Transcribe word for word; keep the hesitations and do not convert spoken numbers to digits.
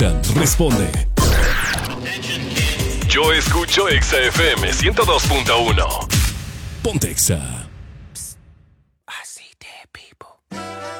Responde. Yo escucho Exa F M ciento dos punto uno. Ponte Exa.